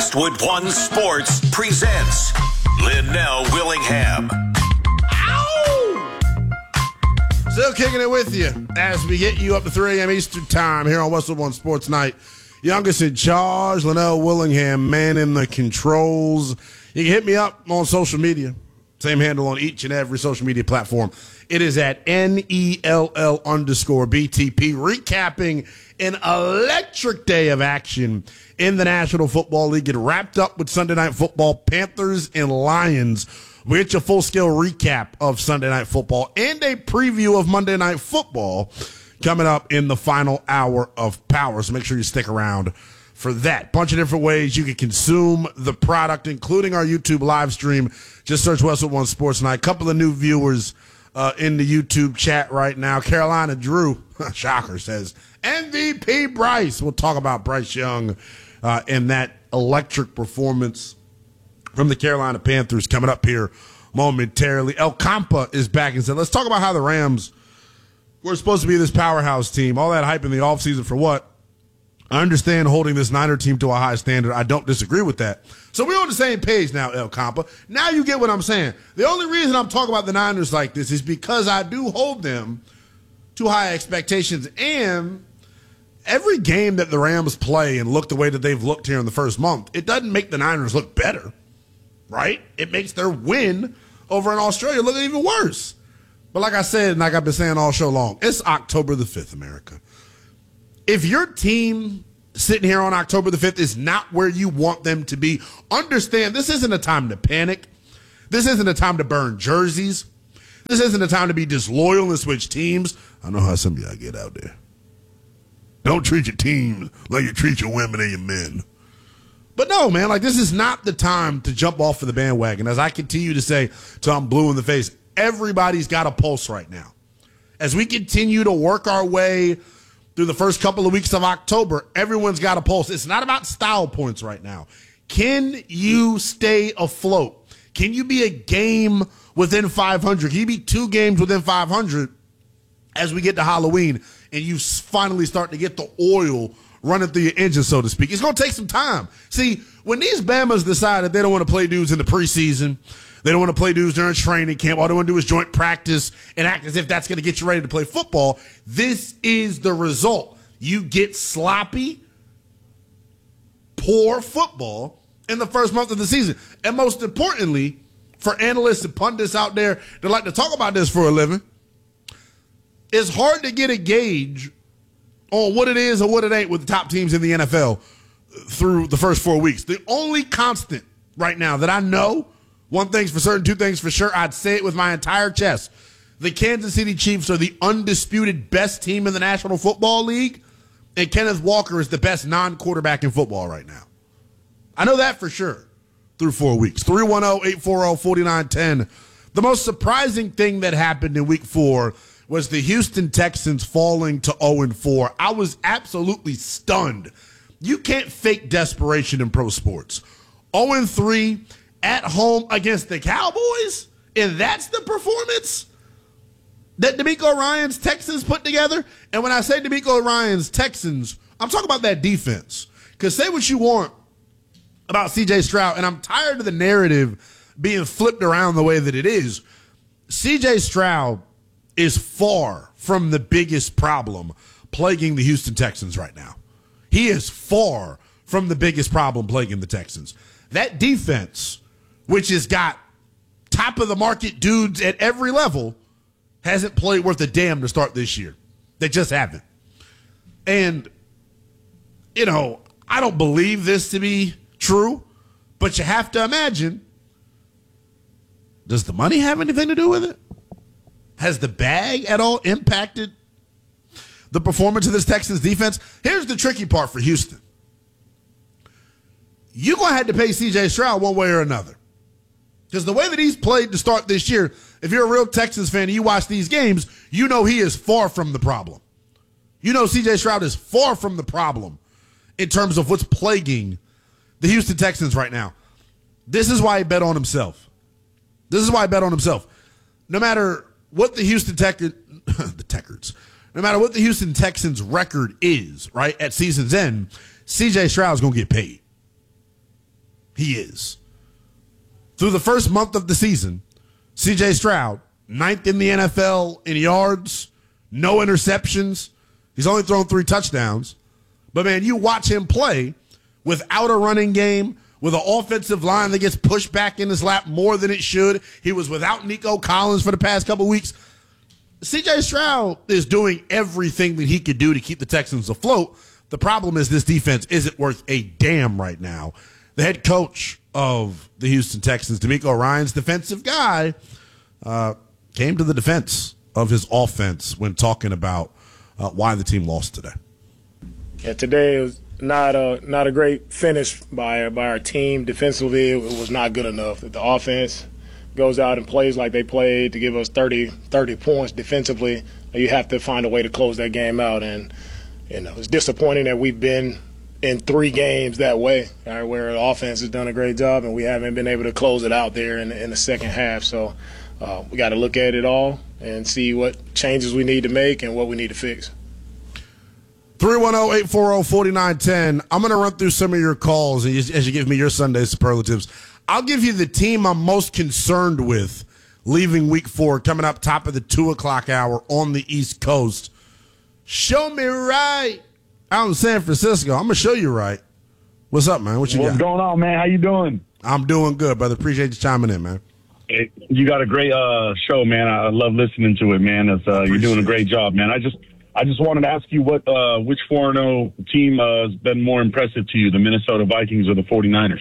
Westwood One Sports presents Linnell Willingham. Ow! Still kicking it with you as we get you up to 3 a.m. Eastern Time here on Westwood One Sports Night. Youngest in charge, Linnell Willingham, man in the controls. You can hit me up on social media. Same handle on each and every social media platform. It is at NELL_BTP, recapping an electric day of action in the National Football League. Get wrapped up with Sunday Night Football, Panthers and Lions. We get your full-scale recap of Sunday Night Football and a preview of Monday Night Football coming up in the final hour of Power. So make sure you stick around for that. Bunch of different ways you can consume the product, including our YouTube live stream. Just search Westwood One Sports Night. Couple of new viewers in the YouTube chat right now. Carolina Drew, shocker, says MVP Bryce. We'll talk about Bryce Young and that electric performance from the Carolina Panthers coming up here momentarily. El Campa is back and said, let's talk about how the Rams were supposed to be this powerhouse team. All that hype in the offseason for what? I understand holding this Niner team to a high standard. I don't disagree with that. So we're on the same page now, El Campa. Now you get what I'm saying. The only reason I'm talking about the Niners like this is because I do hold them to high expectations. And every game that the Rams play and look the way that they've looked here in the first month, it doesn't make the Niners look better, right? It makes their win over in Australia look even worse. But like I said, and like I've been saying all show long, it's October the 5th, America. If your team sitting here on October the 5th is not where you want them to be, understand this isn't a time to panic. This isn't a time to burn jerseys. This isn't a time to be disloyal and switch teams. I know how some of y'all get out there. Don't treat your teams like you treat your women and your men. But no, man, like this is not the time to jump off of the bandwagon. As I continue to say till I'm blue in the face, everybody's got a pulse right now. As we continue to work our way through the first couple of weeks of October, everyone's got a pulse. It's not about style points right now. Can you stay afloat? Can you be a game within 500? Can you be 2 games within 500 as we get to Halloween and you finally start to get the oil running through your engine, so to speak? It's going to take some time. See, when these Bamas decide that they don't want to play dudes in the preseason, they don't want to play dudes during training camp, all they want to do is joint practice and act as if that's going to get you ready to play football, this is the result. You get sloppy, poor football in the first month of the season. And most importantly, for analysts and pundits out there that like to talk about this for a living, it's hard to get a gauge on what it is or what it ain't with the top teams in the NFL through the first 4 weeks. The only constant right now that I know, one thing's for certain, two things for sure, I'd say it with my entire chest. The Kansas City Chiefs are the undisputed best team in the National Football League, and Kenneth Walker is the best non-quarterback in football right now. I know that for sure through 4 weeks. 310-840-4910. The most surprising thing that happened in week 4 was the Houston Texans falling to 0-4. I was absolutely stunned. You can't fake desperation in pro sports. 0-3 at home against the Cowboys, and that's the performance that DeMeco Ryans' Texans put together. And when I say DeMeco Ryans' Texans, I'm talking about that defense. Because say what you want about C.J. Stroud, and I'm tired of the narrative being flipped around the way that it is. C.J. Stroud is far from the biggest problem plaguing the Houston Texans right now. He is far from the biggest problem plaguing the Texans. That defense, which has got top-of-the-market dudes at every level, hasn't played worth a damn to start this year. They just haven't. And, you know, I don't believe this to be true, but you have to imagine, does the money have anything to do with it? Has the bag at all impacted the performance of this Texans defense? Here's the tricky part for Houston. You're going to have to pay C.J. Stroud one way or another. Because the way that he's played to start this year, if you're a real Texans fan and you watch these games, you know he is far from the problem. You know C.J. Stroud is far from the problem in terms of what's plaguing the Houston Texans right now. This is why he bet on himself. This is why I bet on himself. No matter what the Houston no matter what the Houston Texans record is, right, at season's end, C.J. Stroud's going to get paid. he is. Through the first month of the season, C.J. Stroud, 9th in the NFL in yards, no interceptions. He's only thrown 3 touchdowns. But, man, you watch him play without a running game, with an offensive line that gets pushed back in his lap more than it should. He was without Nico Collins for the past couple weeks. C.J. Stroud is doing everything that he could do to keep the Texans afloat. The problem is this defense isn't worth a damn right now. The head coach of the Houston Texans, DeMeco Ryans, defensive guy, came to the defense of his offense when talking about why the team lost today. Yeah, today was not a great finish by our team. Defensively, it was not good enough. The offense goes out and plays like they played to give us 30 points defensively. You have to find a way to close that game out. And it's disappointing that we've been in 3 games that way, right, where the offense has done a great job and we haven't been able to close it out there in the second half. So we got to look at it all and see what changes we need to make and what we need to fix. 310-840-4910. I'm going to run through some of your calls as you give me your Sunday superlatives. I'll give you the team I'm most concerned with leaving week 4, coming up top of the 2 o'clock hour on the East Coast. Show me right. Out in San Francisco. I'm going to show you right. What's up, man? What's going on, man? How you doing? I'm doing good, brother. Appreciate you chiming in, man. Hey, you got a great show, man. I love listening to it, man. You're doing a great job, man. I just wanted to ask you which 4-0 team has been more impressive to you, the Minnesota Vikings or the 49ers?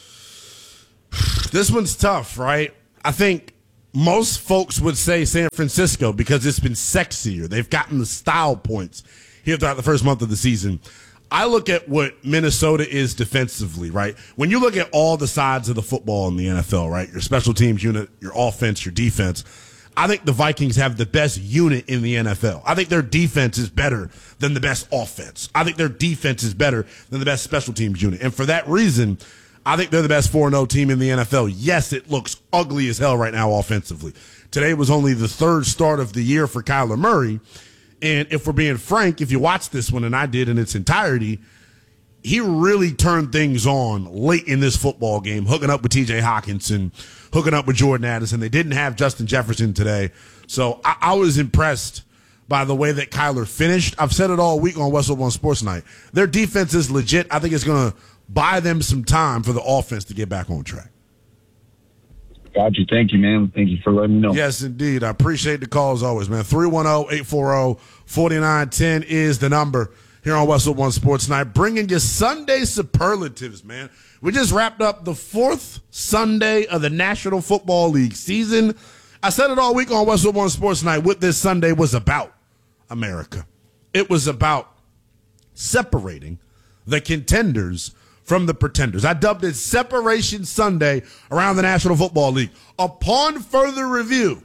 This one's tough, right? I think most folks would say San Francisco because it's been sexier. They've gotten the style points here throughout the first month of the season. I look at what Minnesota is defensively, right? When you look at all the sides of the football in the NFL, right? Your special teams unit, your offense, your defense, I think the Vikings have the best unit in the NFL. I think their defense is better than the best offense. I think their defense is better than the best special teams unit. And for that reason, I think they're the best 4-0 team in the NFL. Yes, it looks ugly as hell right now offensively. Today was only the 3rd start of the year for Kyler Murray. And if we're being frank, if you watch this one, and I did in its entirety, he really turned things on late in this football game, hooking up with T.J. Hockenson, hooking up with Jordan Addison. They didn't have Justin Jefferson today. So I was impressed by the way that Kyler finished. I've said it all week on Westwood One Sports Night. Their defense is legit. I think it's going to buy them some time for the offense to get back on track. Got you. Thank you, man. Thank you for letting me know. Yes, indeed. I appreciate the call as always, man. 310-840-4910 is the number here on Westwood One Sports Night. Bringing you Sunday superlatives, man. We just wrapped up the 4th Sunday of the National Football League season. I said it all week on Westwood One Sports Night. What this Sunday was about, America. It was about separating the contenders from the pretenders. I dubbed it Separation Sunday around the National Football League. Upon further review,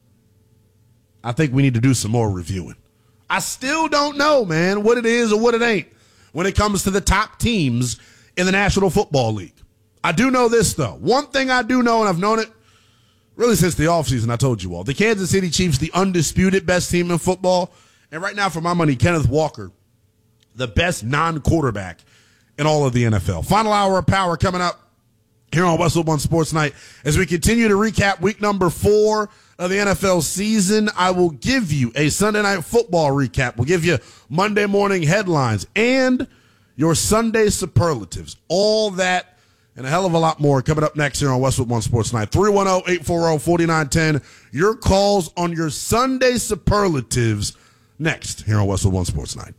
I think we need to do some more reviewing. I still don't know, man, what it is or what it ain't when it comes to the top teams in the National Football League. I do know this, though. One thing I do know, and I've known it really since the offseason, I told you all. The Kansas City Chiefs, the undisputed best team in football. And right now, for my money, Kenneth Walker, the best non-quarterback in all of the NFL. Final hour of power coming up here on Westwood One Sports Night. As we continue to recap week number 4 of the NFL season, I will give you a Sunday Night Football recap. We'll give you Monday morning headlines and your Sunday superlatives. All that and a hell of a lot more coming up next here on Westwood One Sports Night. 310-840-4910. Your calls on your Sunday superlatives next here on Westwood One Sports Night.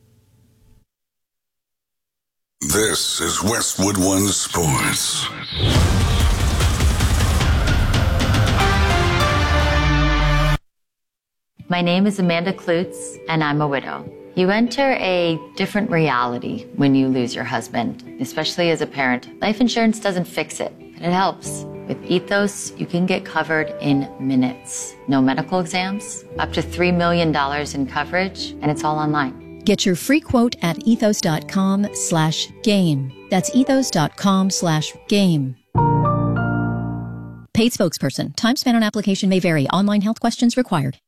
This is Westwood One Sports. My name is Amanda Klutz, and I'm a widow. You enter a different reality when you lose your husband, especially as a parent. Life insurance doesn't fix it, but it helps. With Ethos, you can get covered in minutes. No medical exams, up to $3 million in coverage, and it's all online. Get your free quote at ethos.com/game. That's ethos.com/game. Paid spokesperson. Time spent on application may vary. Online health questions required.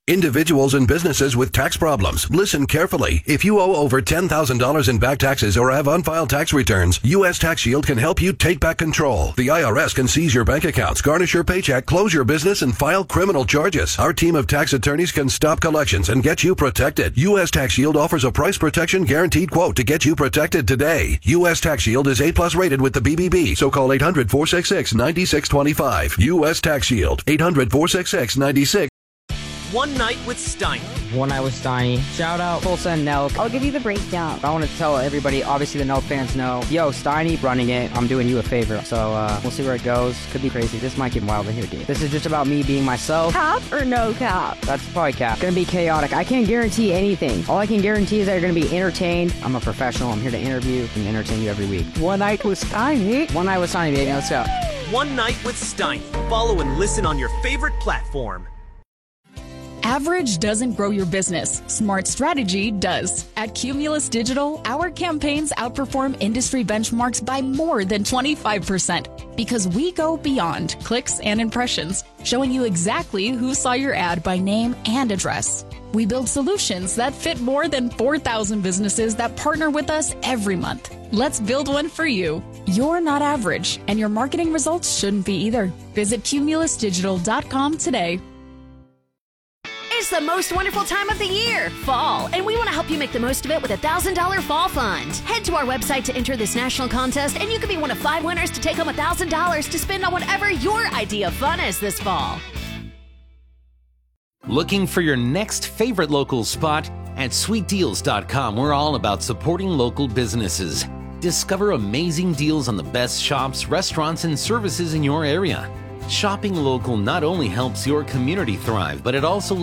Individuals and businesses with tax problems, listen carefully. If you owe over $10,000 in back taxes or have unfiled tax returns, U.S. Tax Shield can help you take back control. The IRS can seize your bank accounts, garnish your paycheck, close your business, and file criminal charges. Our team of tax attorneys can stop collections and get you protected. U.S. Tax Shield offers a price protection guaranteed quote to get you protected today. U.S. Tax Shield is A+ rated with the BBB, so call 800-466-9625. U.S. Tax Shield, 800-466-9625. One Night with Steiny. One Night with Steiny. Shout out Tulsa and Nelk. I'll give you the breakdown. I want to tell everybody, obviously the Nelk fans know, yo, Steiny running it. I'm doing you a favor. So we'll see where it goes. Could be crazy. This might get wild in here, dude. This is just about me being myself. Cap or no cap? That's probably cap. Gonna be chaotic. I can't guarantee anything. All I can guarantee is that you're gonna be entertained. I'm a professional. I'm here to interview and entertain you every week. One Night with Steiny. One Night with Steiny, baby. Let's go. One Night with Steiny. Follow and listen on your favorite platform. Average doesn't grow your business. Smart strategy does. At Cumulus Digital, our campaigns outperform industry benchmarks by more than 25% because we go beyond clicks and impressions, showing you exactly who saw your ad by name and address. We build solutions that fit more than 4,000 businesses that partner with us every month. Let's build one for you. You're not average, and your marketing results shouldn't be either. Visit cumulusdigital.com today. It's the most wonderful time of the year, fall, and we want to help you make the most of it with a $1,000 fall fund. Head to our website to enter this national contest, and you could be one of 5 winners to take home $1,000 to spend on whatever your idea of fun is this fall. Looking for your next favorite local spot? At sweetdeals.com, we're all about supporting local businesses. Discover amazing deals on the best shops, restaurants, and services in your area. Shopping local not only helps your community thrive, but it also